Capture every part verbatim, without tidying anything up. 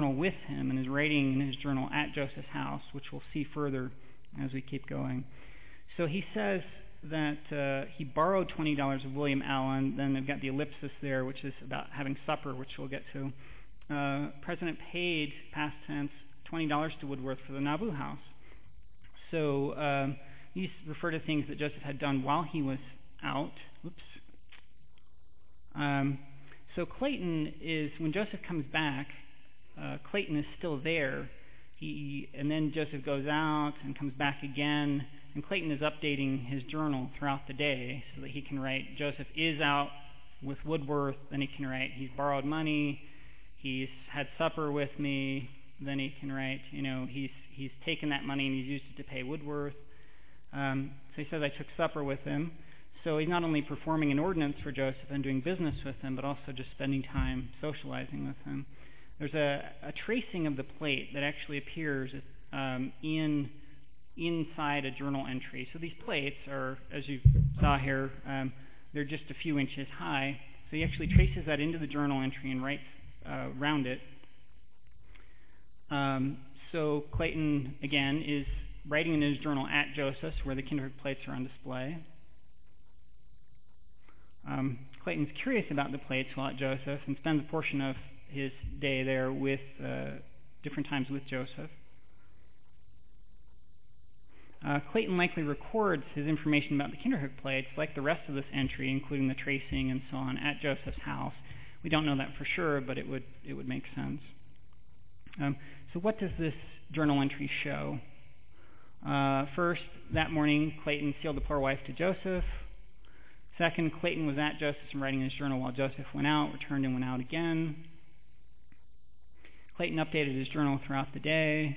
journal with him and is writing in his journal at Joseph's house, which we'll see further as we keep going. So he says that uh, he borrowed twenty dollars of William Allen. Then they've got the ellipsis there, which is about having supper, which we'll get to. Uh, President paid, past tense, twenty dollars to Woodworth for the Nauvoo house. So um, these refer to things that Joseph had done while he was out. Oops. Um, so Clayton is, when Joseph comes back, uh, Clayton is still there. He, and then Joseph goes out and comes back again, and Clayton is updating his journal throughout the day so that he can write, Joseph is out with Woodworth, then he can write, he's borrowed money, he's had supper with me, then he can write, you know, he's he's taken that money and he's used it to pay Woodworth. Um, so he says, I took supper with him. So he's not only performing an ordinance for Joseph and doing business with him, but also just spending time socializing with him. There's a, a tracing of the plate that actually appears um, in inside a journal entry. So these plates are, as you saw here, um, they're just a few inches high. So he actually traces that into the journal entry and writes uh, around it. Um, so Clayton, again, is writing in his journal at Joseph's, where the Kinderhook plates are on display. Um, Clayton's curious about the plates while at Joseph and spends a portion of his day there with uh, different times with Joseph. Uh, Clayton likely records his information about the Kinderhook plates, like the rest of this entry, including the tracing and so on, at Joseph's house. We don't know that for sure, but it would it would make sense. Um, so what does this journal entry show? Uh, first, that morning, Clayton sealed the poor wife to Joseph. Second, Clayton was at Joseph's and writing his journal while Joseph went out, returned and went out again. Clayton updated his journal throughout the day.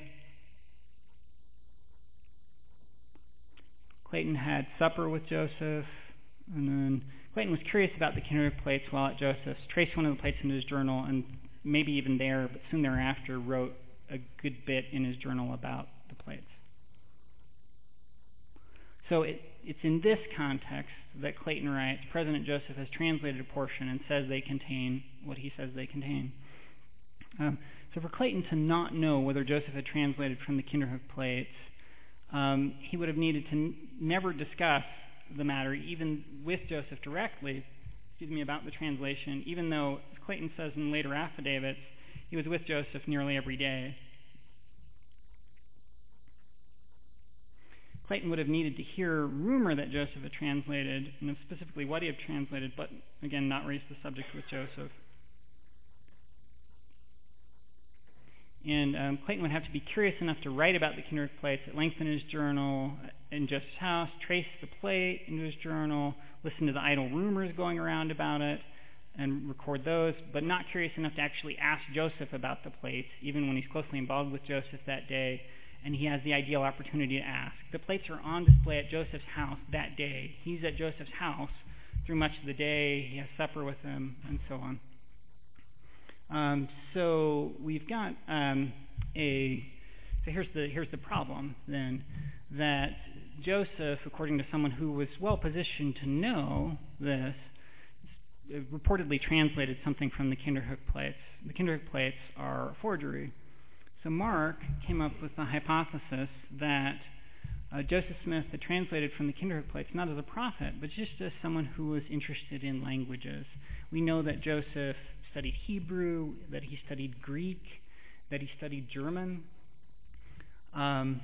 Clayton had supper with Joseph. And then Clayton was curious about the Kinderhook plates while at Joseph's, traced one of the plates into his journal, and maybe even there, but soon thereafter, wrote a good bit in his journal about the plates. So it, it's in this context that Clayton writes, President Joseph has translated a portion and says they contain what he says they contain. Um, so for Clayton to not know whether Joseph had translated from the Kinderhook plates, um, he would have needed to n- never discuss the matter, even with Joseph directly, excuse me, about the translation, even though, as Clayton says in later affidavits, he was with Joseph nearly every day. Clayton would have needed to hear rumor that Joseph had translated, and specifically what he had translated, but again, not raise the subject with Joseph. And um, Clayton would have to be curious enough to write about the Kinderhook plates at length in his journal, in Joseph's house, trace the plate into his journal, listen to the idle rumors going around about it, and record those, but not curious enough to actually ask Joseph about the plates, even when he's closely involved with Joseph that day, and he has the ideal opportunity to ask. The plates are on display at Joseph's house that day. He's at Joseph's house through much of the day. He has supper with him, and so on. Um, so we've got um, a. So here's the here's the problem then, that Joseph, according to someone who was well positioned to know this, reportedly translated something from the Kinderhook plates. The Kinderhook plates are a forgery. So Mark came up with the hypothesis that uh, Joseph Smith had translated from the Kinderhook plates not as a prophet, but just as someone who was interested in languages. We know that Joseph studied Hebrew, that he studied Greek, that he studied German. Um,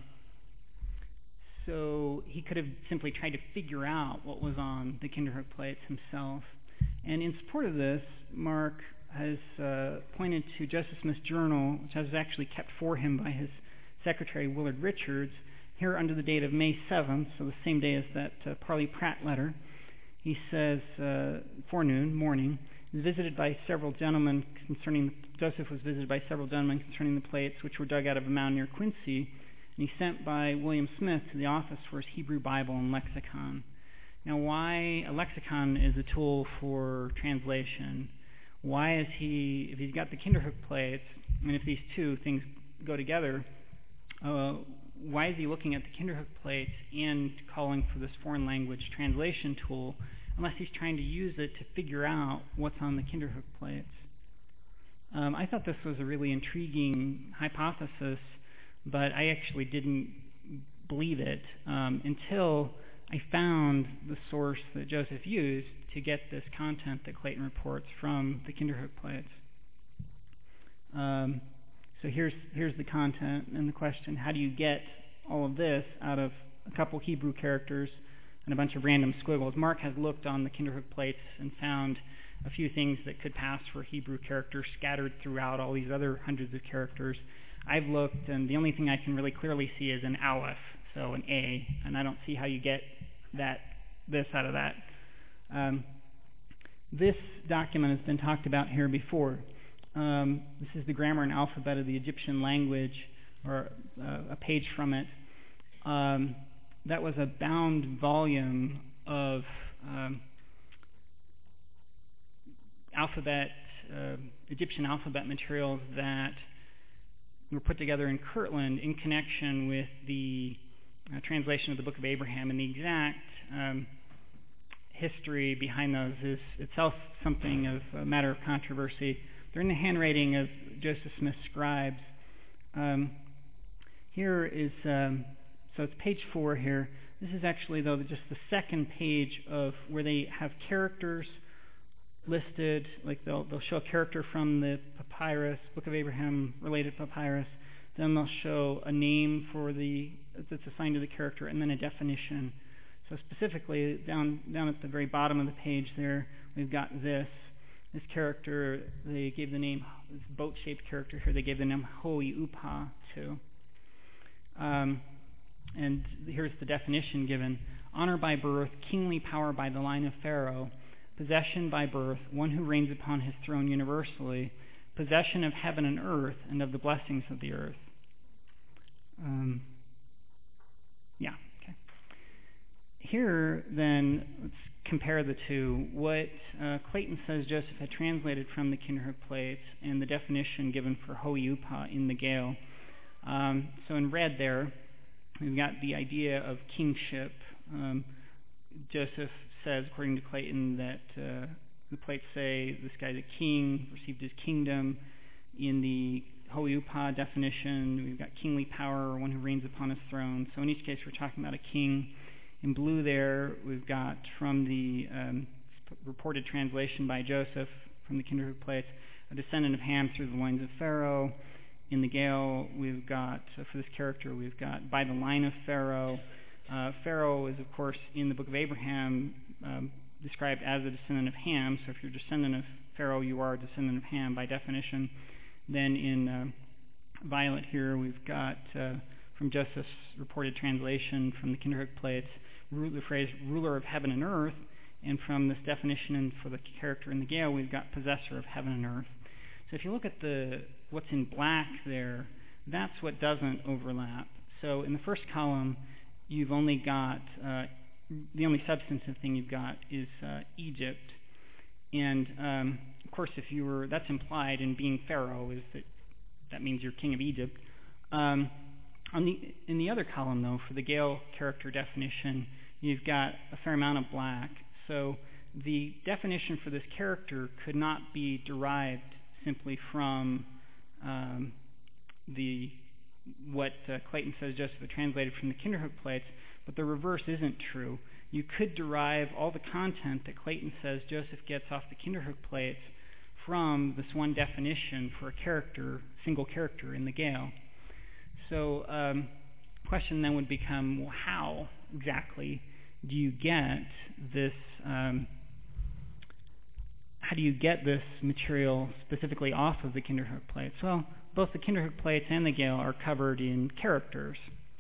so he could have simply tried to figure out what was on the Kinderhook plates himself. And in support of this, Mark has uh, pointed to Joseph Smith's journal, which was actually kept for him by his secretary, Willard Richards, here under the date of May seventh, so the same day as that uh, Parley Pratt letter. He says, uh, forenoon, morning, was visited by several gentlemen concerning, Joseph was visited by several gentlemen concerning the plates, which were dug out of a mound near Quincy, and he sent by William Smith to the office for his Hebrew Bible and lexicon. Now, why a lexicon is a tool for translation? Why is he, if he's got the Kinderhook plates, and if these two things go together, uh, why is he looking at the Kinderhook plates and calling for this foreign language translation tool, unless he's trying to use it to figure out what's on the Kinderhook plates? Um, I thought this was a really intriguing hypothesis, but I actually didn't believe it um, until I found the source that Joseph used to get this content that Clayton reports from the Kinderhook plates. Um, so here's here's the content and the question: how do you get all of this out of a couple Hebrew characters and a bunch of random squiggles? Mark has looked on the Kinderhook plates and found a few things that could pass for Hebrew characters scattered throughout all these other hundreds of characters. I've looked, and the only thing I can really clearly see is an aleph, so an A, and I don't see how you get that this out of that. Um, this document has been talked about here before. Um, this is the grammar and alphabet of the Egyptian language, or uh, a page from it. Um, that was a bound volume of um, alphabet, uh, Egyptian alphabet materials that were put together in Kirtland in connection with the uh, translation of the Book of Abraham, and the exact um, history behind those is itself something of a matter of controversy. They're in the handwriting of Joseph Smith's scribes. Um, here is, um, so it's page four here. This is actually, though, just the second page of where they have characters listed, like they'll, they'll show a character from the papyrus, Book of Abraham related papyrus, then they'll show a name for the that's assigned to the character, and then a definition. So specifically, down down at the very bottom of the page there, we've got this. This character, they gave the name, this boat-shaped character here, they gave the name Hoi-Upa to. Um, and here's the definition given. Honor by birth, kingly power by the line of Pharaoh, possession by birth, one who reigns upon his throne universally, possession of heaven and earth, and of the blessings of the earth. Um, yeah, okay. Here, then, let's compare the two. What uh, Clayton says Joseph had translated from the Kinderhook plates and the definition given for Hoi-Upa in the Gale. Um, so in red there, we've got the idea of kingship. Um, Joseph says, according to Clayton, that uh, the plates say this guy's a king, received his kingdom. In the Hoi-Upa definition, we've got kingly power, one who reigns upon his throne. So in each case, we're talking about a king. In blue there, we've got from the um, reported translation by Joseph from the Kinderhook plates, a descendant of Ham through the loins of Pharaoh. In the Gale, we've got, uh, for this character, we've got by the line of Pharaoh. Uh, Pharaoh is, of course, in the Book of Abraham, um, described as a descendant of Ham. So if you're a descendant of Pharaoh, you are a descendant of Ham by definition. Then in uh, violet here, we've got uh, from Joseph's reported translation from the Kinderhook plates, the phrase ruler of heaven and earth, and from this definition and for the character in the Gale, we've got possessor of heaven and earth. So if you look at the what's in black there, that's what doesn't overlap. So in the first column, you've only got, uh, the only substantive thing you've got is uh, Egypt. And um, of course, if you were, that's implied in being Pharaoh, is that that means you're king of Egypt. Um, on the in the other column, though, for the Gale character definition, you've got a fair amount of black. So the definition for this character could not be derived simply from um, the what uh, Clayton says Joseph had translated from the Kinderhook plates, but the reverse isn't true. You could derive all the content that Clayton says Joseph gets off the Kinderhook plates from this one definition for a character, single character in the Gale. So um, the question then would become, well, how exactly do you get this um, how do you get this material specifically off of the Kinderhook plates? Well, both the Kinderhook plates and the Gale are covered in characters.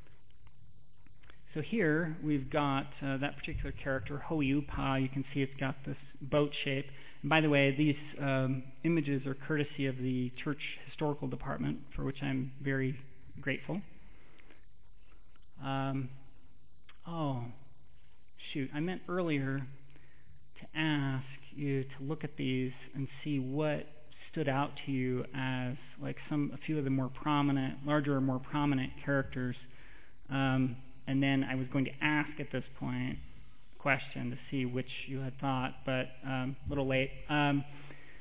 So here we've got uh, that particular character, Hoi-Upa. You can see it's got this boat shape. And by the way, these um, images are courtesy of the Church Historical Department, for which I'm very grateful. Um, oh, shoot. I meant earlier to ask you to look at these and see what stood out to you as like some a few of the more prominent, larger or more prominent characters. Um, and then I was going to ask at this point a question to see which you had thought, but um, a little late. Um,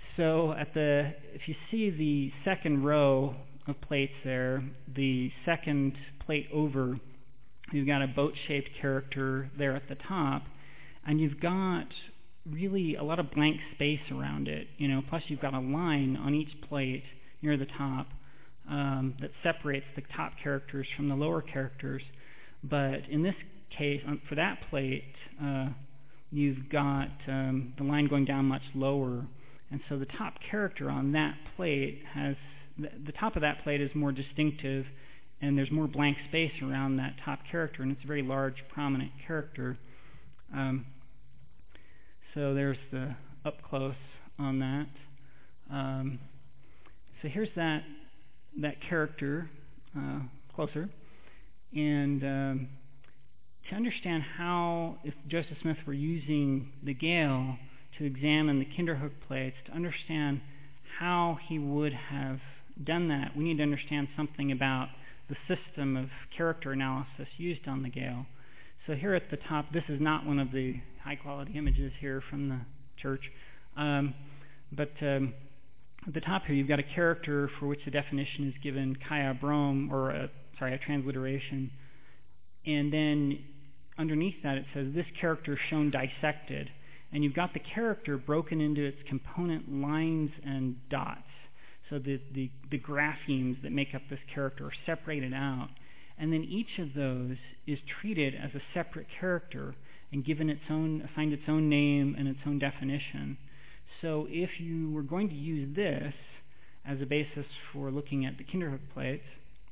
So at the, if you see the second row of plates there, the second plate over, you've got a boat-shaped character there at the top, and you've got really a lot of blank space around it. You know, plus you've got a line on each plate near the top um, that separates the top characters from the lower characters. But in this case, um, for that plate, uh, you've got um, the line going down much lower, and so the top character on that plate has the, the top of that plate is more distinctive, and there's more blank space around that top character, and it's a very large, prominent character. Um, so there's the up close on that. Um, so here's that that character uh, closer, and um, to understand how, if Joseph Smith were using the Gale to examine the Kinderhook plates, to understand how he would have done that, we need to understand something about the system of character analysis used on the Gale. So here at the top, this is not one of the high-quality images here from the church, um, but um, at the top here you've got a character for which the definition is given Kaya Brom, or a, sorry, a transliteration, and then underneath that it says this character shown dissected, and you've got the character broken into its component lines and dots. So the, the, the graphemes that make up this character are separated out, and then each of those is treated as a separate character and given its own, assigned its own name and its own definition. So if you were going to use this as a basis for looking at the Kinderhook plates,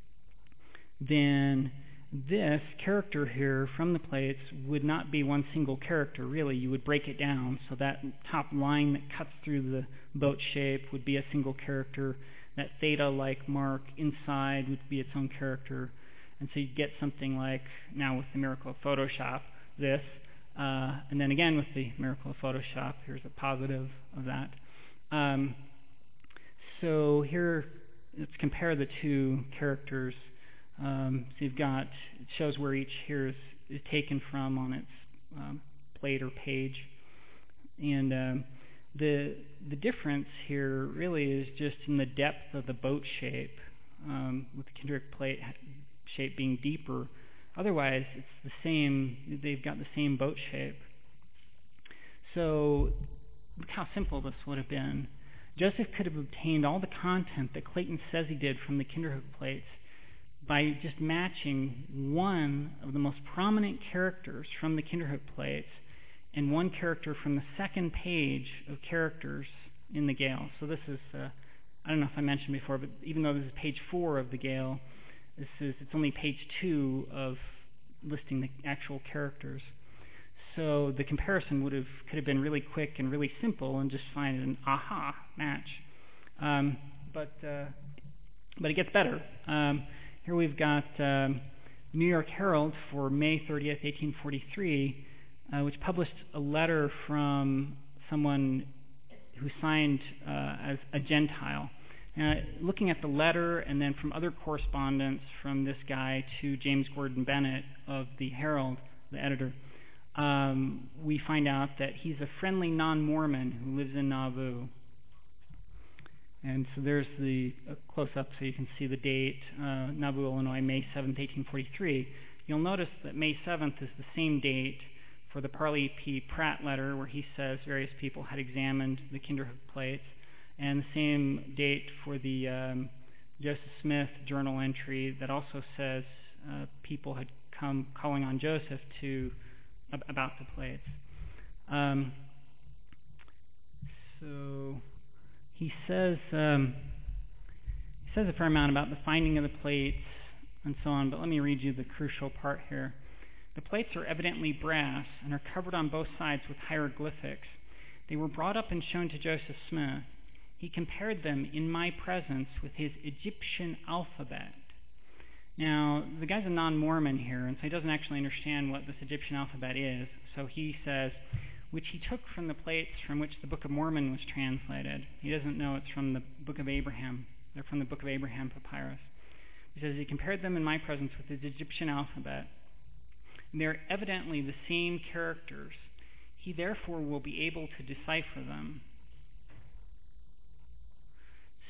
then this character here from the plates would not be one single character, really. You would break it down, so that top line that cuts through the boat shape would be a single character. That theta-like mark inside would be its own character. And so you get something like, now with the miracle of Photoshop, this, uh, and then again with the miracle of Photoshop, here's a positive of that. Um, so here, let's compare the two characters. Um, so you've got, it shows where each here is, is taken from on its um, plate or page. And um, the the difference here really is just in the depth of the boat shape, um, with the Kinderhook plate shape being deeper. Otherwise, it's the same, they've got the same boat shape. So look how simple this would have been. Joseph could have obtained all the content that Clayton says he did from the Kinderhook plates by just matching one of the most prominent characters from the Kinderhook plates and one character from the second page of characters in the Gale. So this is, uh, I don't know if I mentioned before, but even though this is page four of the Gale, this is, it's only page two of listing the actual characters. So the comparison would have, could have been really quick and really simple and just find an aha match. Um, but, uh, but it gets better. Um, Here we've got um, New York Herald for May thirtieth, eighteen forty-three, uh, which published a letter from someone who signed uh, as a Gentile. Uh, looking at the letter and then from other correspondence from this guy to James Gordon Bennett of the Herald, the editor, um, we find out that he's a friendly non-Mormon who lives in Nauvoo. And so there's the uh, close-up so you can see the date, uh, Nauvoo, Illinois, May seventh, eighteen forty-three. You'll notice that May seventh is the same date for the Parley P. Pratt letter where he says various people had examined the Kinderhook plates, and the same date for the um, Joseph Smith journal entry that also says uh, people had come calling on Joseph to ab- about the plates. Um, so... He says um, he says a fair amount about the finding of the plates and so on, but let me read you the crucial part here. The plates are evidently brass and are covered on both sides with hieroglyphics. They were brought up and shown to Joseph Smith. He compared them in my presence with his Egyptian alphabet. Now, the guy's a non-Mormon here, and so he doesn't actually understand what this Egyptian alphabet is. So he says, which he took from the plates from which the Book of Mormon was translated. He doesn't know it's from the Book of Abraham. They're from the Book of Abraham papyrus. He says he compared them in my presence with his Egyptian alphabet. And they're evidently the same characters. He therefore will be able to decipher them.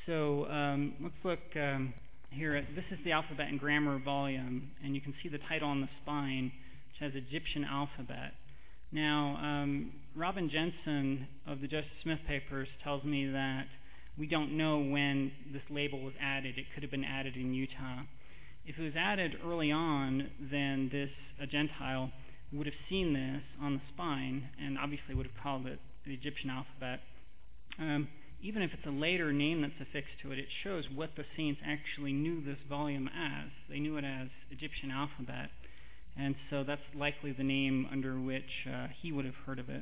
So um, let's look um, here at, this is the alphabet and grammar volume, and you can see the title on the spine, which has Egyptian alphabet. Now, um, Robin Jensen of the Joseph Smith papers tells me that we don't know when this label was added. It could have been added in Utah. If it was added early on, then this a Gentile would have seen this on the spine and obviously would have called it the Egyptian alphabet. Um, even if it's a later name that's affixed to it, it shows what the saints actually knew this volume as. They knew it as Egyptian alphabet, and so that's likely the name under which uh, he would have heard of it.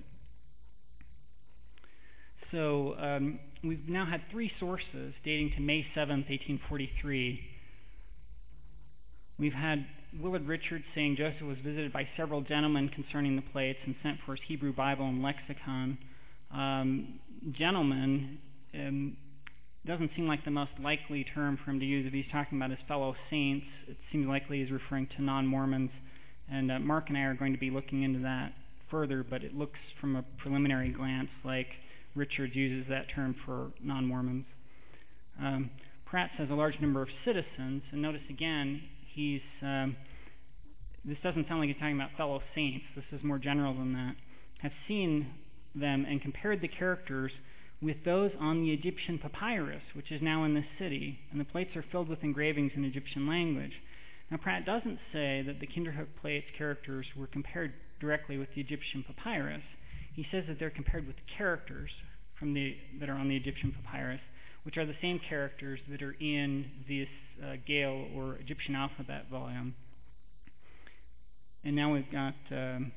So um, we've now had three sources dating to May seventh, eighteen forty-three. We've had Willard Richards saying Joseph was visited by several gentlemen concerning the plates and sent for his Hebrew Bible and lexicon. Um, gentlemen um, doesn't seem like the most likely term for him to use if he's talking about his fellow saints. It seems likely he's referring to non-Mormons, and uh, Mark and I are going to be looking into that further, but it looks from a preliminary glance like Richards uses that term for non-Mormons. Um, Pratt says a large number of citizens, and notice again, he's um, this doesn't sound like he's talking about fellow saints. This is more general than that. Have seen them and compared the characters with those on the Egyptian papyrus, which is now in this city, and the plates are filled with engravings in Egyptian language. Now, Pratt doesn't say that the Kinderhook plates characters were compared directly with the Egyptian papyrus. He says that they're compared with the characters from the that are on the Egyptian papyrus, which are the same characters that are in this uh, Gale or Egyptian alphabet volume. And now we've got, um,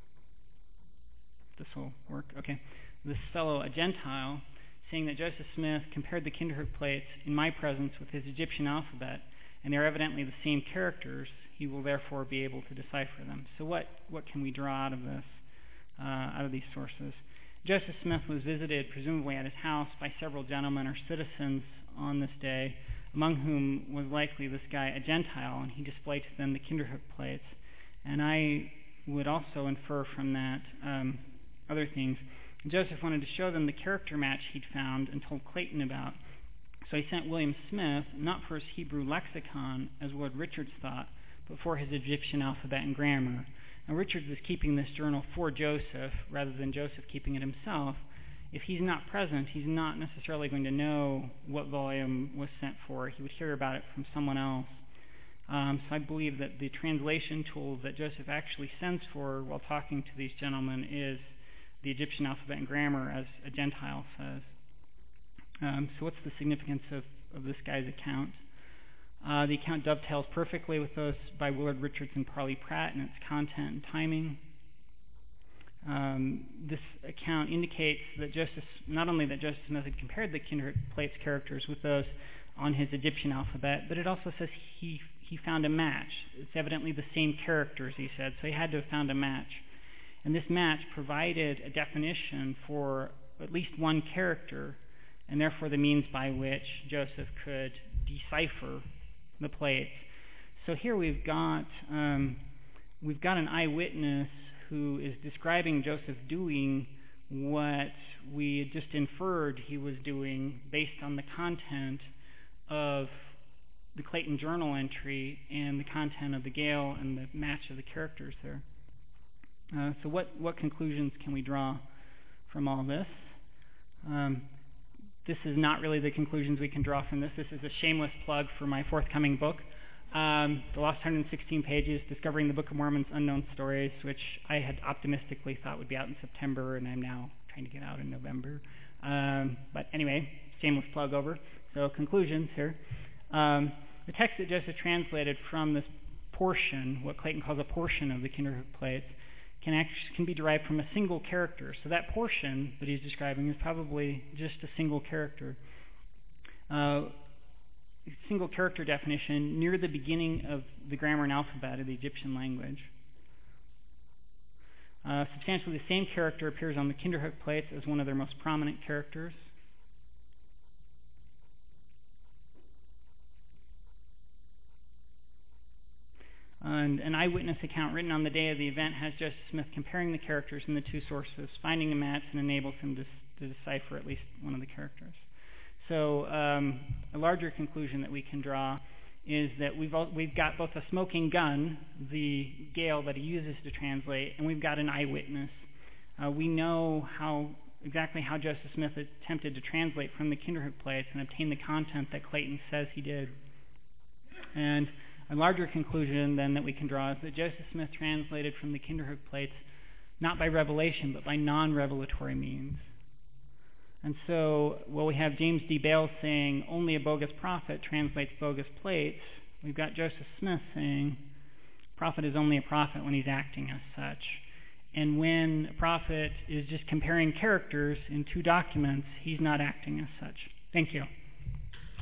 this will work, okay, this fellow, a Gentile, saying that Joseph Smith compared the Kinderhook plates in my presence with his Egyptian alphabet, and they're evidently the same characters. He will therefore be able to decipher them. So what, what can we draw out of this, uh, out of these sources? Joseph Smith was visited, presumably at his house, by several gentlemen or citizens on this day, among whom was likely this guy, a Gentile, and he displayed to them the Kinderhook plates. And I would also infer from that um, other things. Joseph wanted to show them the character match he'd found and told Clayton about. So he sent William Smith, not for his Hebrew lexicon, as Willard Richards thought, but for his Egyptian alphabet and grammar. Now, Richards is keeping this journal for Joseph rather than Joseph keeping it himself. If he's not present, he's not necessarily going to know what volume was sent for. He would hear about it from someone else. Um, so I believe that the translation tool that Joseph actually sends for while talking to these gentlemen is the Egyptian alphabet and grammar, as a Gentile says. Um, so what's the significance of, of this guy's account? Uh, the account dovetails perfectly with those by Willard Richards and Parley Pratt in its content and timing. Um, this account indicates that Joseph, not only that Joseph Smith had compared the Kinderhook plates characters with those on his Egyptian alphabet, but it also says he he found a match. It's evidently the same characters, he said, so he had to have found a match. And this match provided a definition for at least one character, and therefore the means by which Joseph could decipher the plates. So here we've got um, we've got an eyewitness who is describing Joseph doing what we had just inferred he was doing based on the content of the Clayton Journal entry and the content of the Gale and the match of the characters there. Uh, so what, what conclusions can we draw from all this? Um, this is not really the conclusions we can draw from this. This is a shameless plug for my forthcoming book, um, The Lost one hundred sixteen Pages, Discovering the Book of Mormon's Unknown Stories, which I had optimistically thought would be out in September, and I'm now trying to get out in November. Um, but anyway, shameless plug over. So conclusions here. Um, the text that Joseph translated from this portion, what Clayton calls a portion of the Kinderhook plates, can actually, can be derived from a single character. So that portion that he's describing is probably just a single character. Uh, single character definition near the beginning of the grammar and alphabet of the Egyptian language. Uh, substantially the same character appears on the Kinderhook plates as one of their most prominent characters. And an eyewitness account written on the day of the event has Joseph Smith comparing the characters in the two sources, finding a match, and enables him to, to decipher at least one of the characters. So um, a larger conclusion that we can draw is that we've all, we've got both a smoking gun, the Gale that he uses to translate, and we've got an eyewitness. Uh, we know how exactly how Joseph Smith attempted to translate from the Kinderhook plates and obtain the content that Clayton says he did. And a larger conclusion then that we can draw is that Joseph Smith translated from the Kinderhook plates not by revelation but by non-revelatory means. And so, while we have James D. Bales saying only a bogus prophet translates bogus plates, we've got Joseph Smith saying prophet is only a prophet when he's acting as such. And when a prophet is just comparing characters in two documents, he's not acting as such. Thank you.